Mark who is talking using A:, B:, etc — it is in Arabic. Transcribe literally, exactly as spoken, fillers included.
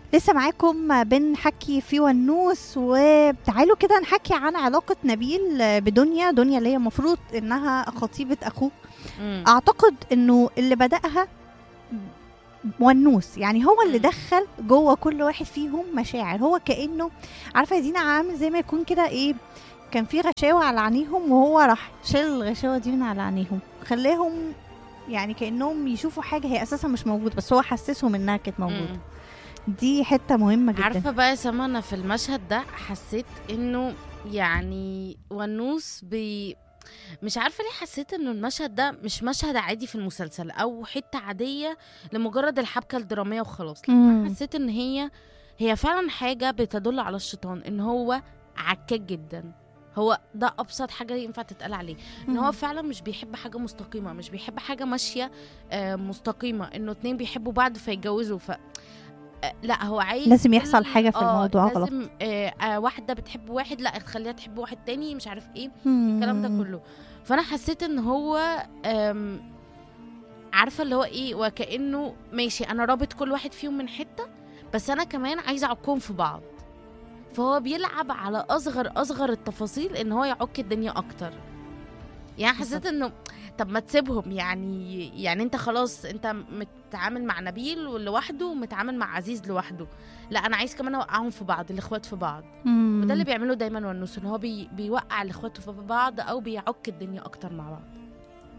A: لسه معاكم بنحكي في ونوس، وتعالوا كده نحكي عن علاقة نبيل بدنيا. دنيا اللي هي المفروض انها خطيبة اخوه.
B: مم.
A: اعتقد انه اللي بدأها ونوس، يعني هو اللي
B: مم.
A: دخل جوه كل واحد فيهم مشاعر. هو كأنه عارفة يا دينا عامل زي ما يكون كده ايه، كان في غشاوة على عينيهم وهو راح شال الغشاوة دي من على عينيهم، خلاهم يعني كأنهم يشوفوا حاجة هي أساسا مش موجودة، بس هو حسسهم إنها كانت موجودة.
B: مم.
A: دي حتة مهمة جدا.
B: عارفه بقى يا سما، انا في المشهد ده حسيت انه يعني ونوس بي مش عارفه ليه حسيت انه المشهد ده مش مشهد عادي في المسلسل او حته عاديه لمجرد الحبكه الدراميه وخلاص. لا،
A: مم.
B: انا حسيت ان هي هي فعلا حاجه بتدل على الشيطان، ان هو عكاك جدا. هو ده ابسط حاجه ينفع تتقال عليه، ان هو
A: مم.
B: فعلا مش بيحب حاجه مستقيمه، مش بيحب حاجه ماشيه آه، مستقيمه، انه اتنين بيحبوا بعض فيتجوزوا. ف آه، لا، هو عايز
A: لازم يحصل
B: كل-
A: حاجة في
B: اه
A: الموضوع غلط.
B: لازم آه آه واحده بتحب واحد، لا تخليها تحب واحد تاني، مش عارف ايه الكلام ده
A: مم.
B: كله. فانا حسيت ان هو آم، عارفه اللي هو ايه، وكانه ماشي انا رابط كل واحد فيهم من حته، بس انا كمان عايزه اعكهم في بعض. فهو بيلعب على اصغر اصغر التفاصيل ان هو يعك الدنيا اكتر. يعني حسيت
A: بالظبط.
B: انه طب ما تسيبهم، يعني يعني انت خلاص انت متعامل مع نبيل لوحده ومتعامل مع عزيز لوحده، لا انا عايز كمان اوقعهم في بعض، الاخوات في بعض. وده اللي
A: مم.
B: بيعمله دايما ونوس، ان هو بي بيوقع الاخوات في بعض او بيعك الدنيا اكتر مع بعض.